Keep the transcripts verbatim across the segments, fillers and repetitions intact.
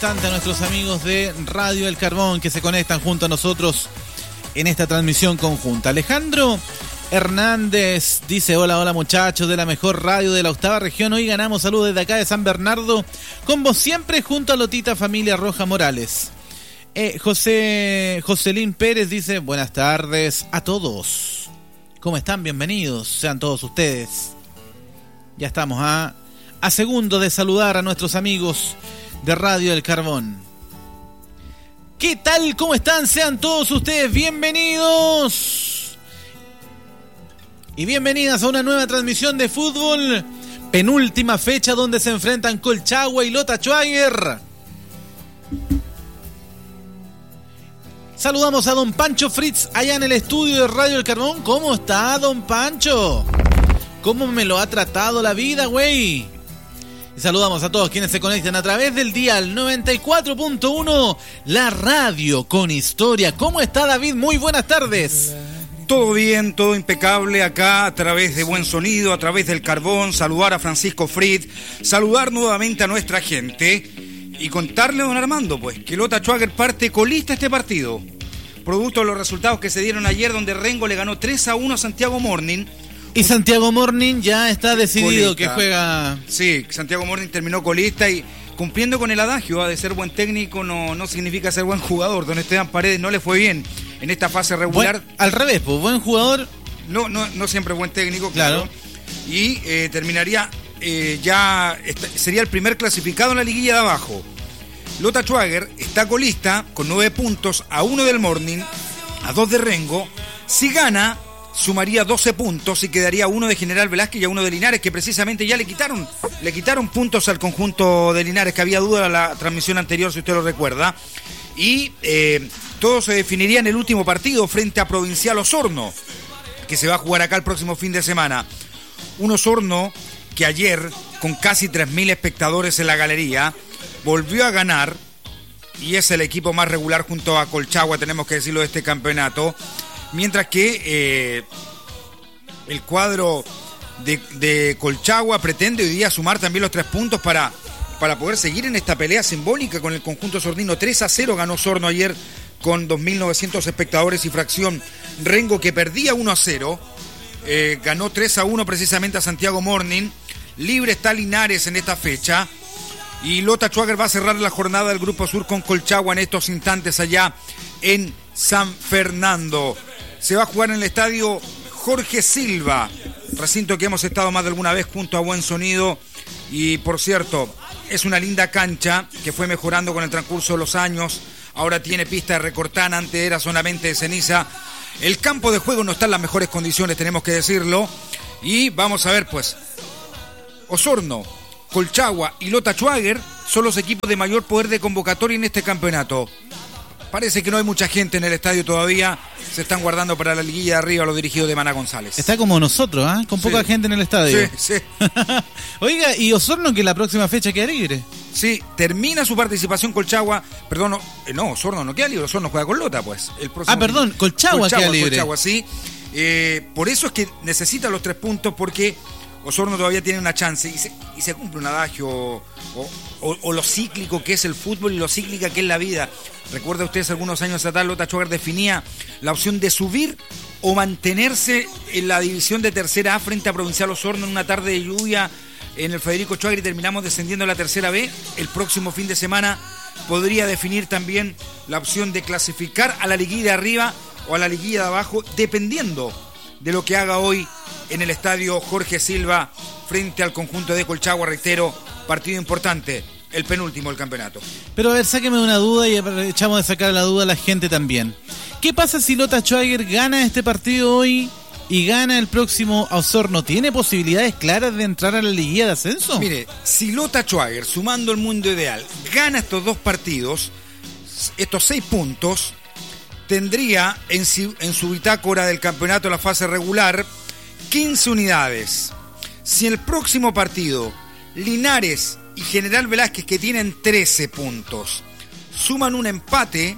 A nuestros amigos de Radio El Carbón que se conectan junto a nosotros en esta transmisión conjunta. Alejandro Hernández dice: hola, hola muchachos de la mejor radio de la octava región. Hoy ganamos, saludos desde acá de San Bernardo, con vos siempre junto a Lotita Familia Roja Morales. Eh, José Joselín Pérez dice: buenas tardes a todos. ¿Cómo están? Bienvenidos sean todos ustedes. Ya estamos a, a segundo de saludar a nuestros amigos de Radio El Carbón. ¿Qué tal? ¿Cómo están? Sean todos ustedes bienvenidos y bienvenidas a una nueva transmisión de fútbol. Penúltima fecha donde se enfrentan Colchagua y Lota Schwager. Saludamos a don Pancho Fritz allá en el estudio de Radio El Carbón. ¿Cómo está, don Pancho? ¿Cómo me lo ha tratado la vida, güey? Y saludamos a todos quienes se conectan a través del dial noventa y cuatro punto uno, la radio con historia. ¿Cómo está, David? Muy buenas tardes. Todo bien, todo impecable acá a través de Buen Sonido, a través del Carbón. Saludar a Francisco Fritz, saludar nuevamente a nuestra gente y contarle a don Armando pues que Lota Schwager parte colista este partido, producto de los resultados que se dieron ayer, donde Rengo le ganó tres a uno a Santiago Morning. Y Santiago Morning ya está decidido colista, que juega... Sí, Santiago Morning terminó colista y cumpliendo con el adagio de ser buen técnico no, no significa ser buen jugador. Don Esteban Paredes no le fue bien en esta fase regular. Buen, al revés, pues buen jugador... No, no, no siempre buen técnico, claro. claro. Y eh, terminaría eh, ya... Est- sería el primer clasificado en la liguilla de abajo. Lota Schwager está colista con nueve puntos, a uno del Morning, a dos de Rengo. Si gana... sumaría doce puntos y quedaría uno de General Velázquez y a uno de Linares, que precisamente ya le quitaron le quitaron puntos al conjunto de Linares, que había duda en la transmisión anterior, si usted lo recuerda. Y eh, todo se definiría en el último partido frente a Provincial Osorno, que se va a jugar acá el próximo fin de semana. Un Osorno que ayer, con casi tres mil espectadores en la galería, volvió a ganar y es el equipo más regular junto a Colchagua, tenemos que decirlo, de este campeonato. Mientras que eh, el cuadro de, de Colchagua pretende hoy día sumar también los tres puntos para, para poder seguir en esta pelea simbólica con el conjunto sornino. tres a cero ganó Osorno ayer con dos mil novecientos espectadores y fracción. Rengo, que perdía uno a cero, eh, ganó tres a uno precisamente a Santiago Morning. Libre está Linares en esta fecha. Y Lota Schwager va a cerrar la jornada del Grupo Sur con Colchagua en estos instantes allá en San Fernando. Se va a jugar en el estadio Jorge Silva, recinto que hemos estado más de alguna vez junto a Buen Sonido. Y por cierto, es una linda cancha que fue mejorando con el transcurso de los años. Ahora tiene pista de recortana, antes era solamente de ceniza. El campo de juego no está en las mejores condiciones, tenemos que decirlo. Y vamos a ver pues, Osorno, Colchagua y Lota Schwager son los equipos de mayor poder de convocatoria en este campeonato. Parece que no hay mucha gente en el estadio todavía. Se están guardando para la liguilla de arriba los dirigidos de Maná González. Está como nosotros, ¿eh? Con poca sí. gente en el estadio. Sí, sí. Oiga, ¿y Osorno que la próxima fecha queda libre? Sí, termina su participación Colchagua. Perdón, no, no Osorno no queda libre. Osorno juega con Lota, pues. El ah, perdón, Colchagua, Colchagua queda libre. Colchagua, sí. Eh, por eso es que necesita los tres puntos, porque Osorno todavía tiene una chance y se, y se cumple un adagio o, o, o lo cíclico que es el fútbol y lo cíclica que es la vida. Recuerda usted, hace algunos años atrás Lota Schwager definía la opción de subir o mantenerse en la división de tercera A frente a Provincial Osorno en una tarde de lluvia en el Federico Schwager y terminamos descendiendo a la tercera B. El próximo fin de semana podría definir también la opción de clasificar a la liguilla de arriba o a la liguilla de abajo, dependiendo de lo que haga hoy en el estadio Jorge Silva frente al conjunto de Colchagua. Reitero, partido importante, el penúltimo del campeonato. Pero a ver, sáqueme una duda y echamos de sacar la duda a la gente también. ¿Qué pasa si Lota Schwager gana este partido hoy y gana el próximo a Osorno? ¿Tiene posibilidades claras de entrar a la liguilla de ascenso? Mire, si Lota Schwager, sumando el mundo ideal, gana estos dos partidos, estos seis puntos, tendría en su, en su bitácora del campeonato de la fase regular quince unidades. Si en el próximo partido Linares y General Velázquez, que tienen trece puntos, suman un empate,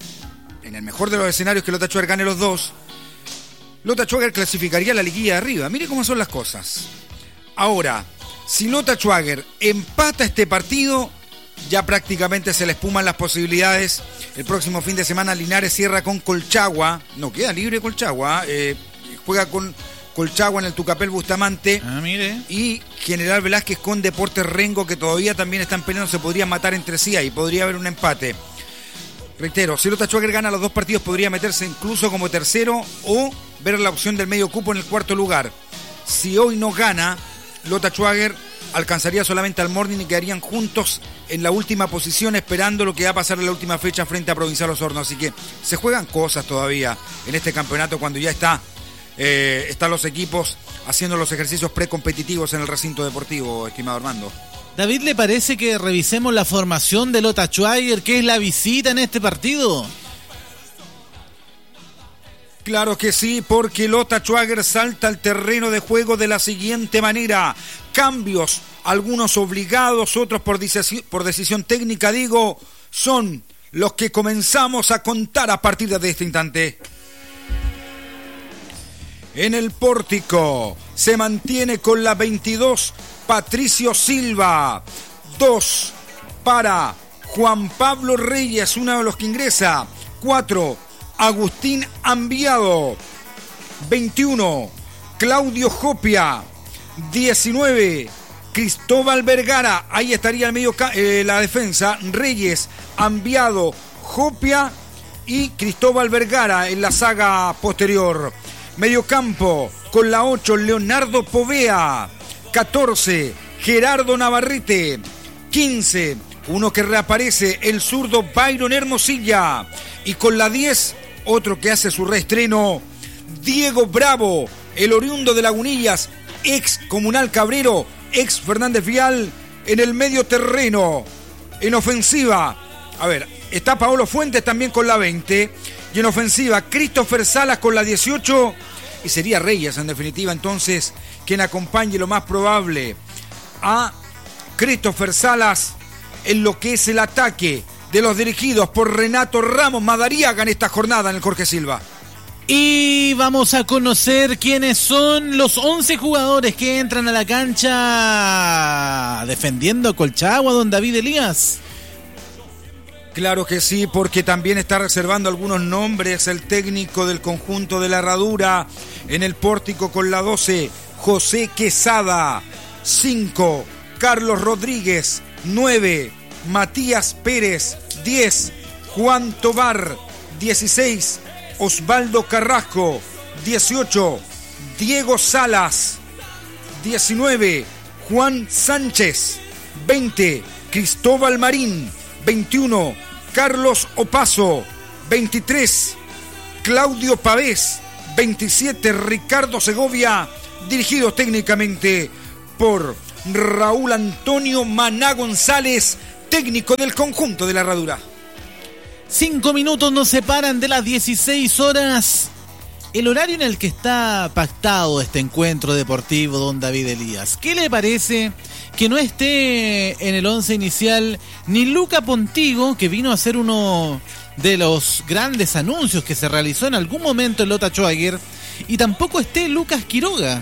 en el mejor de los escenarios que Lota Schwager gane los dos, Lota Schwager clasificaría a la liguilla de arriba. Mire cómo son las cosas. Ahora, si Lota Schwager empata este partido, ya prácticamente se le espuman las posibilidades. El próximo fin de semana Linares cierra con Colchagua, no queda libre Colchagua, eh, juega con Colchagua en el Tucapel Bustamante. Ah, mire. Y General Velázquez con Deportes Rengo, que todavía también están peleando, se podrían matar entre sí y podría haber un empate. Reitero, si Lota Schwager gana los dos partidos podría meterse incluso como tercero o ver la opción del medio cupo en el cuarto lugar. Si hoy no gana, Lota Schwager alcanzaría solamente al Morning y quedarían juntos en la última posición esperando lo que va a pasar en la última fecha frente a Provincial Osorno. Así que se juegan cosas todavía en este campeonato cuando ya está eh, están los equipos haciendo los ejercicios precompetitivos en el recinto deportivo, estimado Armando. David, ¿le parece que revisemos la formación de Lota Schwager, que es la visita en este partido? Claro que sí, porque Lota Schwager salta al terreno de juego de la siguiente manera. Cambios, algunos obligados, otros por, decisión, por decisión técnica, digo, son los que comenzamos a contar a partir de este instante. En el pórtico se mantiene con la veintidós Patricio Silva. dos para Juan Pablo Reyes, uno de los que ingresa. cuatro Agustín Ambiado. veintiuno Claudio Jopia. diecinueve Cristóbal Vergara. Ahí estaría el medio eh, la defensa. Reyes, Ambiado, Jopia y Cristóbal Vergara en la saga posterior. Mediocampo con la ocho, Leonardo Povea. catorce, Gerardo Navarrete. quince, uno que reaparece, el zurdo Byron Hermosilla. Y con la diez, otro que hace su reestreno, Diego Bravo, el oriundo de Lagunillas, ex Comunal Cabrero, ex Fernández Vial, en el medio terreno. En ofensiva, a ver, está Paolo Fuentes también con la veinte. Y en ofensiva, Christopher Salas con la dieciocho. Y sería Reyes, en definitiva, entonces, quien acompañe lo más probable a Christopher Salas en lo que es el ataque de los dirigidos por Renato Ramos Madariaga en esta jornada en el Jorge Silva. Y vamos a conocer quiénes son los once jugadores que entran a la cancha defendiendo Colchagua, don David Elías. Claro que sí, porque también está reservando algunos nombres el técnico del conjunto de la Herradura. En el pórtico con la doce, José Quesada. cinco, Carlos Rodríguez. nueve, Matías Pérez. diez, Juan Tobar. dieciséis, Osvaldo Carrasco. dieciocho, Diego Salas. diecinueve, Juan Sánchez. veinte, Cristóbal Marín. veintiuno, Carlos Opaso. veintitrés, Claudio Pavés. veintisiete, Ricardo Segovia, dirigidos técnicamente por Raúl Antonio Maná González, técnico del conjunto de la Herradura. Cinco minutos nos separan de las dieciséis horas. El horario en el que está pactado este encuentro deportivo, don David Elías. ¿Qué le parece que no esté en el once inicial ni Luca Pontigo, que vino a ser uno de los grandes anuncios que se realizó en algún momento en Lota Schwager, y tampoco esté Lucas Quiroga?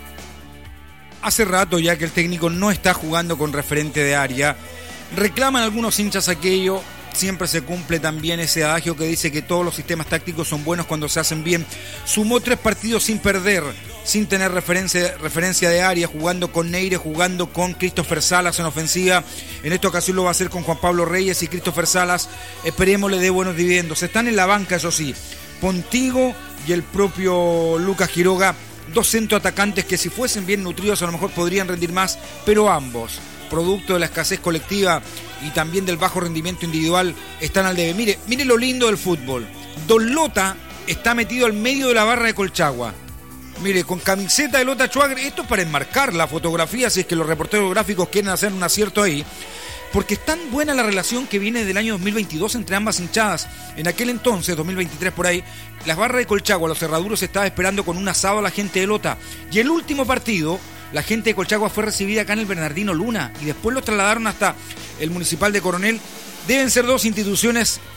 Hace rato ya que el técnico no está jugando con referente de área. Reclaman algunos hinchas aquello. Siempre se cumple también ese adagio que dice que todos los sistemas tácticos son buenos cuando se hacen bien. Sumó tres partidos sin perder, sin tener referencia, referencia de área, jugando con Neire, jugando con Christopher Salas en ofensiva. En esta ocasión lo va a hacer con Juan Pablo Reyes y Christopher Salas. Esperemos le dé buenos dividendos. Están en la banca, eso sí, Pontigo y el propio Lucas Quiroga, dos centroatacantes que si fuesen bien nutridos a lo mejor podrían rendir más, pero ambos, producto de la escasez colectiva y también del bajo rendimiento individual, están al debe. Mire, mire lo lindo del fútbol. Don Lota está metido al medio de la barra de Colchagua. Mire, con camiseta de Lota Schwager, esto es para enmarcar la fotografía, si es que los reporteros gráficos quieren hacer un acierto ahí, porque es tan buena la relación que viene del año dos mil veintidós entre ambas hinchadas. En aquel entonces, dos mil veintitrés por ahí, las barras de Colchagua, los cerraduros, estaba esperando con un asado a la gente de Lota. Y el último partido, la gente de Colchagua fue recibida acá en el Bernardino Luna y después lo trasladaron hasta el Municipal de Coronel. Deben ser dos instituciones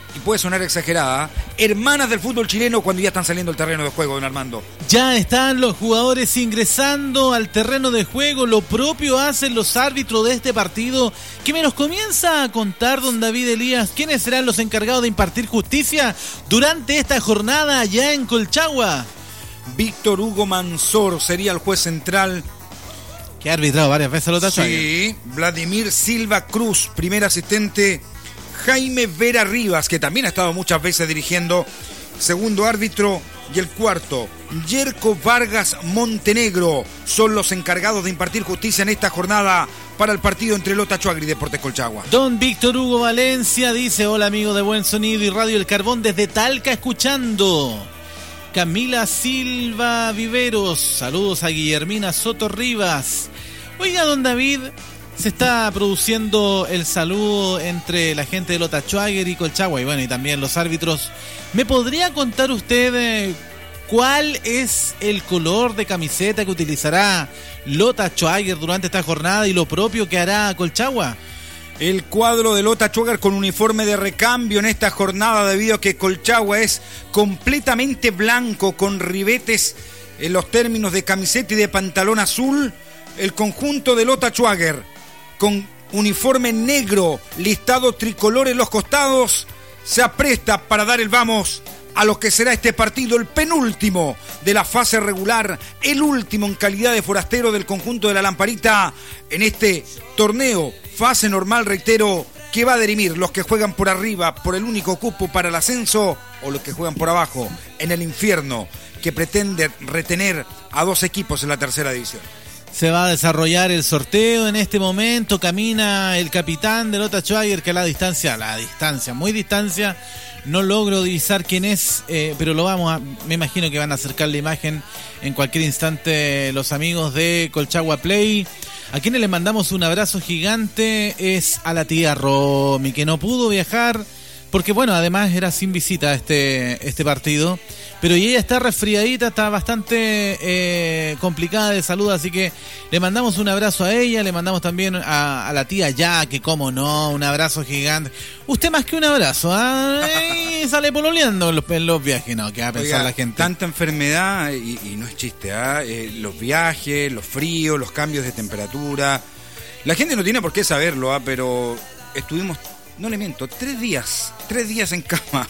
y puede sonar exagerada, hermanas del fútbol chileno cuando ya están saliendo al terreno de juego, don Armando. Ya están los jugadores ingresando al terreno de juego, lo propio hacen los árbitros de este partido, que me los comienza a contar don David Elías, quiénes serán los encargados de impartir justicia durante esta jornada allá en Colchagua. Víctor Hugo Mansor sería el juez central. Que ha arbitrado varias veces los Lota Schwager. Sí, Vladimir Silva Cruz, primer asistente. Jaime Vera Rivas, que también ha estado muchas veces dirigiendo, segundo árbitro. Y el cuarto, Yerko Vargas Montenegro, son los encargados de impartir justicia en esta jornada para el partido entre Lota Schwager y Deportes Colchagua. Don Víctor Hugo Valencia dice: hola amigo de Buen Sonido y Radio El Carbón desde Talca escuchando. Camila Silva Viveros, saludos a Guillermina Soto Rivas. Oiga, don David, se está produciendo el saludo entre la gente de Lota Schwager y Colchagua y bueno, y también los árbitros. ¿Me podría contar usted eh, cuál es el color de camiseta que utilizará Lota Schwager durante esta jornada y lo propio que hará Colchagua? El cuadro de Lota Schwager con uniforme de recambio en esta jornada, debido a que Colchagua es completamente blanco con ribetes en los términos de camiseta y de pantalón azul. El conjunto de Lota Schwager con uniforme negro, listado tricolor en los costados, se apresta para dar el vamos a lo que será este partido, el penúltimo de la fase regular, el último en calidad de forastero del conjunto de la Lamparita en este torneo, fase normal, reitero, que va a dirimir los que juegan por arriba por el único cupo para el ascenso o los que juegan por abajo en el infierno, que pretende retener a dos equipos en la tercera división. Se va a desarrollar el sorteo en este momento, camina el capitán de Lota Schwager, que a la distancia, a la distancia, muy distancia, no logro divisar quién es, eh, pero lo vamos a, me imagino que van a acercar la imagen en cualquier instante los amigos de Colchagua Play. A quienes les mandamos un abrazo gigante es a la tía Romy, que no pudo viajar, porque bueno, además era sin visita este, este partido, pero ella está resfriadita, está bastante eh, complicada de salud, así que le mandamos un abrazo a ella, le mandamos también a, a la tía Ya, que como no, un abrazo gigante. Usted más que un abrazo, ¿eh? Sale pololeando en los, en los viajes, no, que va a pensar Oiga, la gente. Tanta enfermedad, y, y no es chiste, ¿eh? Eh, los viajes, los fríos, los cambios de temperatura. La gente no tiene por qué saberlo, ¿eh? Pero estuvimos... No le miento, tres días, tres días en cama,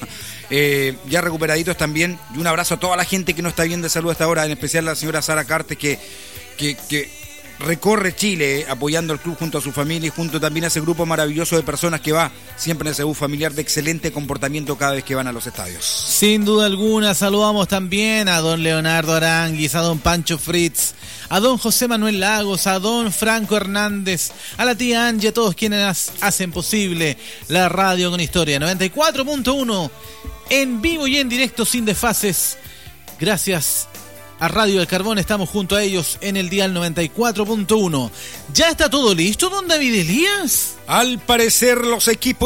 eh, ya recuperaditos también, y un abrazo a toda la gente que nos está viendo de salud hasta ahora, en especial a la señora Sara Cartes, que, que, que recorre Chile eh, apoyando al club junto a su familia y junto también a ese grupo maravilloso de personas que va siempre en ese bus familiar de excelente comportamiento cada vez que van a los estadios. Sin duda alguna, saludamos también a don Leonardo Aranguis, a don Pancho Fritz, a don José Manuel Lagos, a don Franco Hernández, a la tía Angie, a todos quienes hacen posible la radio con historia. noventa y cuatro punto uno en vivo y en directo sin desfases. Gracias a Radio El Carbón, estamos junto a ellos en el dial noventa y cuatro punto uno. ¿Ya está todo listo, don David Elías? Al parecer los equipos